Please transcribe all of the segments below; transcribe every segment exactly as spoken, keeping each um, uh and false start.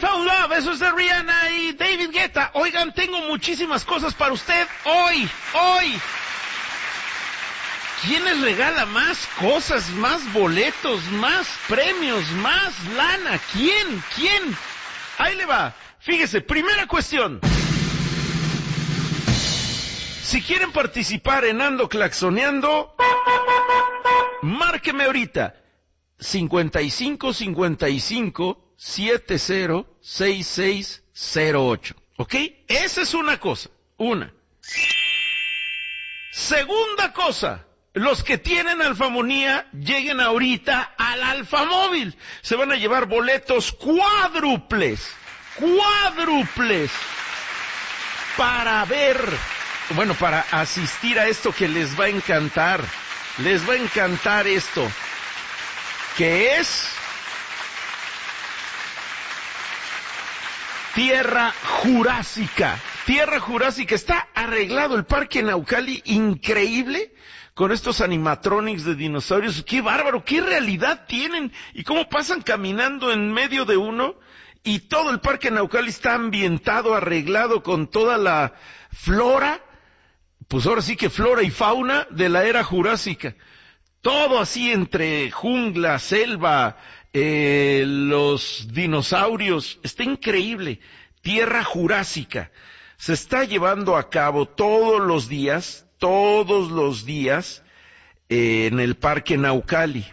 Found Love, eso es de Rihanna y David Guetta. Oigan, tengo muchísimas cosas para usted hoy, hoy. ¿Quién les regala más cosas, más boletos, más premios, más lana? ¿Quién? ¿Quién? Ahí le va. Fíjese, primera cuestión. Si quieren participar en Ando Claxoneando, márqueme ahorita. cincuenta y cinco cincuenta y cinco setenta sesenta y seis cero ocho. ¿Ok? Esa es una cosa. Una. Segunda cosa. Los que tienen Alfamonía, lleguen ahorita al Alfamóvil. Se van a llevar boletos cuádruples, cuádruples, para ver, bueno, para asistir a esto que les va a encantar. Les va a encantar esto, que es Tierra Jurásica. Tierra Jurásica. Está arreglado el Parque Naucali, increíble, con estos animatronics de dinosaurios. ¡Qué bárbaro! ¡Qué realidad tienen! Y cómo pasan caminando en medio de uno. Y todo el Parque Naucali está ambientado, arreglado con toda la flora, pues ahora sí que flora y fauna de la era jurásica. Todo así entre jungla, selva, eh, los dinosaurios. Está increíble. Tierra Jurásica. Se está llevando a cabo todos los días, todos los días, eh, en el Parque Naucali.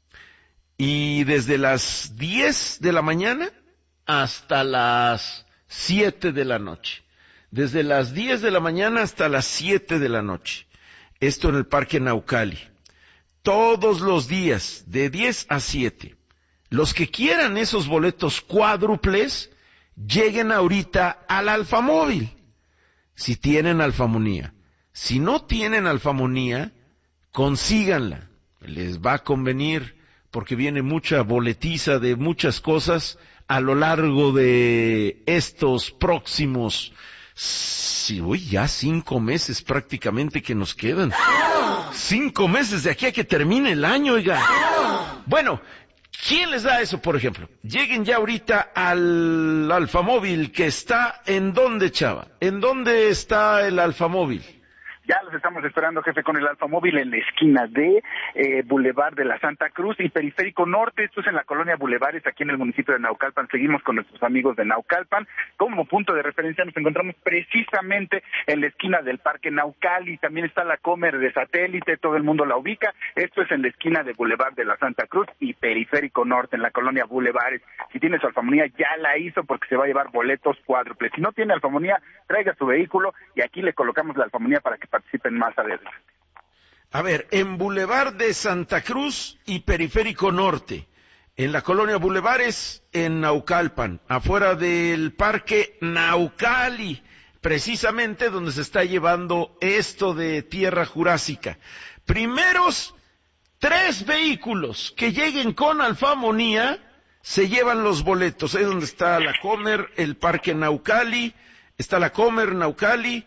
Y desde las diez de la mañana hasta las siete de la noche. Desde las diez de la mañana hasta las siete de la noche. Esto en el Parque Naucali. Todos los días, de diez a siete. Los que quieran esos boletos cuádruples, lleguen ahorita al Alfamóvil. Si tienen Alfamonía. Si no tienen Alfamonía, consíganla. Les va a convenir, porque viene mucha boletiza de muchas cosas a lo largo de estos próximos, sí, uy, ya cinco meses prácticamente que nos quedan. Cinco meses de aquí a que termine el año, oiga. Bueno, ¿quién les da eso, por ejemplo? Lleguen ya ahorita al Alfamóvil, que está ¿en dónde, chava? ¿En dónde está el Alfamóvil? Ya los estamos esperando, jefe, con el Alfamóvil en la esquina de eh, Boulevard de la Santa Cruz y Periférico Norte. Esto es en la colonia Bulevares, aquí en el municipio de Naucalpan. Seguimos con nuestros amigos de Naucalpan. Como punto de referencia nos encontramos precisamente en la esquina del Parque Naucali. También está la Comer de Satélite, todo el mundo la ubica. Esto es en la esquina de Boulevard de la Santa Cruz y Periférico Norte, en la colonia Bulevares. Si tiene su Alfamonía, ya la hizo, porque se va a llevar boletos cuádruples. Si no tiene Alfamonía, traiga su vehículo y aquí le colocamos la Alfamonía para que participen más adelante. A ver, en Boulevard de Santa Cruz y Periférico Norte, en la colonia Bulevares, en Naucalpan, afuera del Parque Naucali, precisamente donde se está llevando esto de Tierra Jurásica. Primeros tres vehículos que lleguen con Alfamonía se llevan los boletos. Ahí donde está la Comer, el Parque Naucali, está la Comer, Naucali,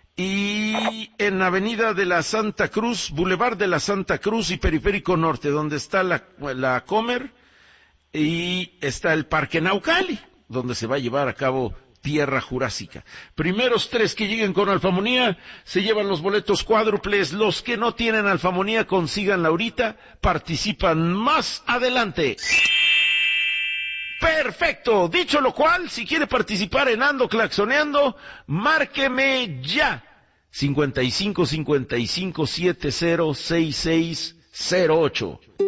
y en Avenida de la Santa Cruz, Boulevard de la Santa Cruz y Periférico Norte, donde está la, la Comer, y está el Parque Naucali, donde se va a llevar a cabo Tierra Jurásica. Primeros tres que lleguen con Alfamonía se llevan los boletos cuádruples. Los que no tienen Alfamonía, consíganla ahorita, participan más adelante. Perfecto, dicho lo cual, si quiere participar en Ando Claxoneando, márqueme ya. cincuenta y cinco cincuenta y cinco setenta sesenta y seis cero ocho.